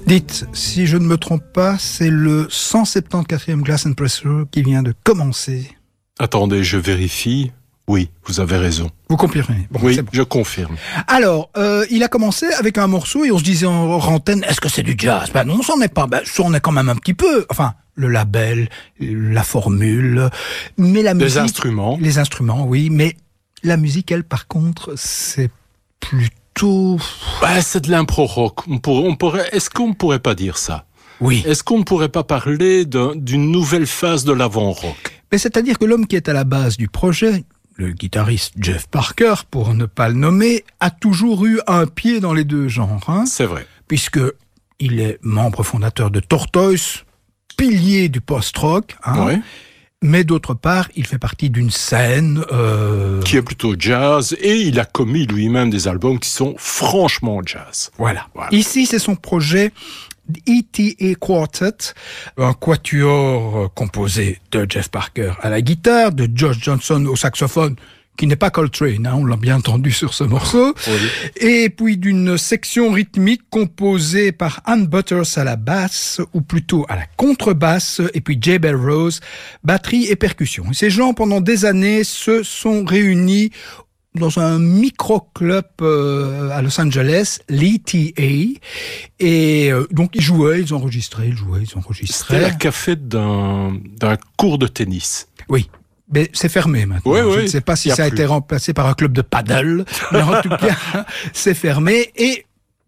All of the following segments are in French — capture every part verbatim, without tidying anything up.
Dites, si je ne me trompe pas, c'est le cent soixante-quatrième Glass and Pressure qui vient de commencer. Attendez, je vérifie. Oui, vous avez raison. Vous confirmez? Bon, oui, c'est bon. Je confirme. Alors, euh, il a commencé avec un morceau et on se disait en antenne, est-ce que c'est du jazz? Ben non, c'en est pas. Ben, c'en est quand même un petit peu. Enfin, le label, la formule, mais la musique... Les instruments. Les instruments, oui, mais la musique, elle, par contre, c'est plutôt... Bah, c'est de l'impro-rock. On pourrait, on pourrait, est-ce qu'on ne pourrait pas dire ça? Oui. Est-ce qu'on ne pourrait pas parler d'un, d'une nouvelle phase de l'avant-rock? Mais c'est-à-dire que l'homme qui est à la base du projet, le guitariste Jeff Parker, pour ne pas le nommer, a toujours eu un pied dans les deux genres. Hein, c'est vrai. Puisque il est membre fondateur de Tortoise, pilier du post-rock. Hein, oui. Mais d'autre part, il fait partie d'une scène... Euh... qui est plutôt jazz, et il a commis lui-même des albums qui sont franchement jazz. Voilà. voilà. Ici, c'est son projet E T A Quartet, un quatuor composé de Jeff Parker à la guitare, de Josh Johnson au saxophone, qui n'est pas Coltrane, hein, on l'a bien entendu sur ce morceau, oui. Et puis d'une section rythmique composée par Ann Butters à la basse, ou plutôt à la contrebasse, et puis Jay Bell Rose, batterie et percussion. Et ces gens, pendant des années, se sont réunis dans un micro-club euh, à Los Angeles, l'E T A, et euh, donc ils jouaient, ils enregistraient, ils jouaient, ils enregistraient. C'était la café d'un, d'un cours de tennis. Oui. Mais c'est fermé maintenant. Oui, Je oui, ne sais pas si ça a plus. été remplacé par un club de paddle, mais en tout cas, c'est fermé. Et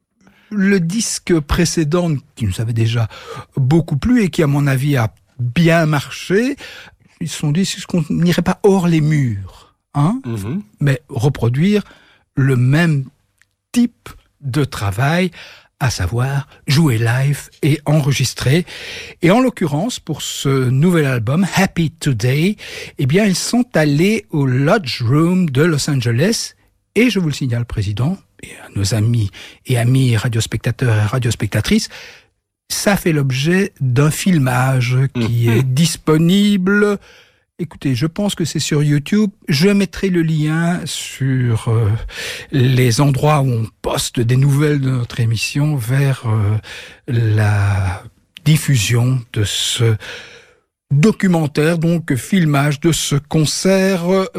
le disque précédent, qui nous avait déjà beaucoup plu et qui, à mon avis, a bien marché, ils se sont dit, est-ce qu'on n'irait pas hors les murs, hein, mm-hmm. mais reproduire le même type de travail, à savoir jouer live et enregistrer. Et en l'occurrence, pour ce nouvel album, Happy Today, eh bien, ils sont allés au Lodge Room de Los Angeles. Et je vous le signale, Président, et à nos amis et amis radiospectateurs et radiospectatrices, ça fait l'objet d'un filmage qui est disponible. Écoutez, je pense que c'est sur YouTube. Je mettrai le lien sur euh, les endroits où on poste des nouvelles de notre émission vers euh, la diffusion de ce documentaire, donc filmage de ce concert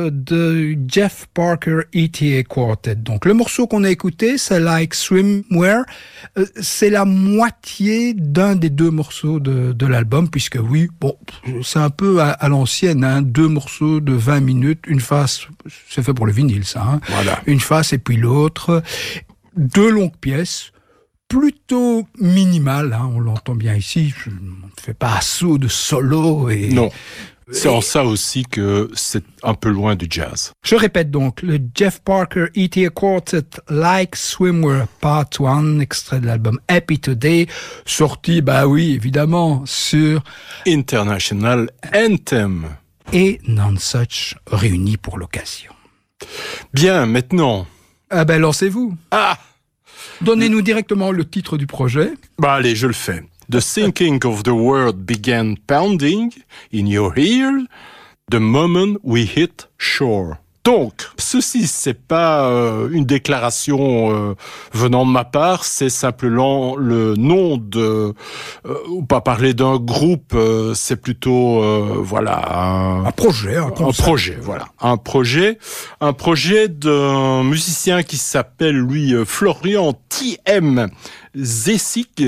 de Jeff Parker E T A Quartet. Donc le morceau qu'on a écouté, c'est Like Swimwear. C'est la moitié d'un des deux morceaux de, de l'album, puisque oui, bon, c'est un peu à, à l'ancienne, hein, deux morceaux de vingt minutes, une face, c'est fait pour le vinyle ça, hein, voilà. Une face et puis l'autre, deux longues pièces, plutôt minimal, hein, on l'entend bien ici, je ne fais pas assaut de solo. Et, non, c'est et, en ça aussi que c'est un peu loin du jazz. Je répète donc, le Jeff Parker E T A Quartet Like Swimwear Part un, extrait de l'album Happy Today, sorti, bah oui, évidemment, sur International Anthem. Et Nonesuch réunis pour l'occasion. Bien, maintenant. Ah ben, lancez-vous. Ah Donnez-nous directement le titre du projet. Bah allez, je le fais. The thinking of the world began pounding in your ear the moment we hit shore. Donc, ceci, c'est pas euh, une déclaration euh, venant de ma part, c'est simplement le nom de, euh, ou pas parler d'un groupe, euh, c'est plutôt, euh, voilà, un, un projet, un, un projet, voilà, un projet, un projet d'un musicien qui s'appelle lui Florian T M Zesik,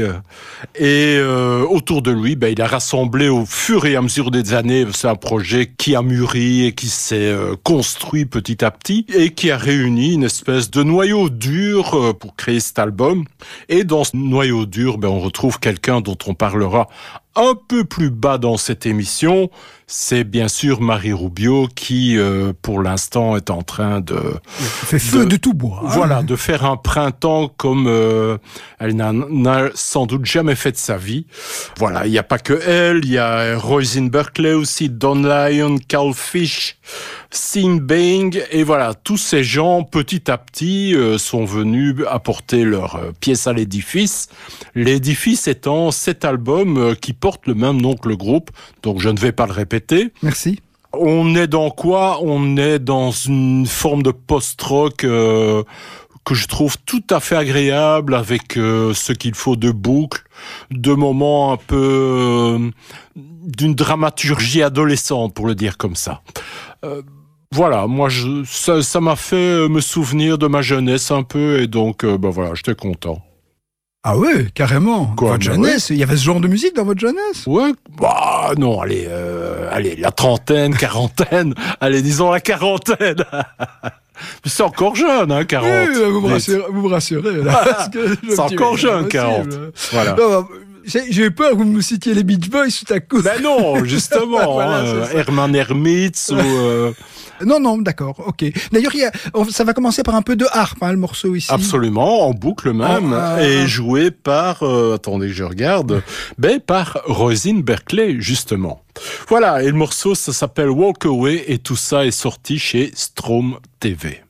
et euh, autour de lui, ben, il a rassemblé au fur et à mesure des années, c'est un projet qui a mûri et qui s'est euh, construit petit à petit et qui a réuni une espèce de noyau dur euh, pour créer cet album. Et dans ce noyau dur, ben, on retrouve quelqu'un dont on parlera un peu plus bas dans cette émission, c'est bien sûr Marie Rubio qui, euh, pour l'instant, est en train de... fait feu de, de tout bois. Hein. Voilà, de faire un printemps comme euh, elle n'a, n'a sans doute jamais fait de sa vie. Voilà, il n'y a pas que elle, il y a Roisin Berkeley aussi, Don Lyon, Carl Fish, Sean Bang, et voilà, tous ces gens, petit à petit, euh, sont venus apporter leur euh, pièce à l'édifice. L'édifice étant cet album euh, qui porte le même nom que le groupe, donc je ne vais pas le répéter. Merci. On est dans quoi ? On est dans une forme de post-rock euh, que je trouve tout à fait agréable, avec euh, ce qu'il faut de boucles, de moments un peu euh, d'une dramaturgie adolescente, pour le dire comme ça. Euh, voilà, moi, je, ça, ça m'a fait me souvenir de ma jeunesse un peu, et donc, euh, ben voilà, j'étais content. Ah ouais, carrément. Quoi, votre bah jeunesse, il y avait ce genre de musique dans votre jeunesse? Ouais, bah non, allez, euh, allez, la trentaine, quarantaine, allez, disons la quarantaine. Mais c'est encore jeune, hein, quarante. Oui, vous me rassurez, vous me rassurez là, parce que je c'est me dis, encore mais jeune, c'est quarante. impossible. Voilà. Non, j'ai, j'ai eu peur que vous me citiez les Beach Boys tout à coup. Ben non, justement, Voilà, hein, c'est euh, ça. Herman Hermits ou... Euh... Non, non, d'accord, ok. D'ailleurs, il y a, ça va commencer par un peu de harpe, hein, le morceau ici. Absolument, en boucle même, Ah, ah, et ah. joué par, euh, attendez que je regarde, ben par Rosine Berkeley, justement. Voilà, et le morceau, ça s'appelle Walk Away, et tout ça est sorti chez Strom T V.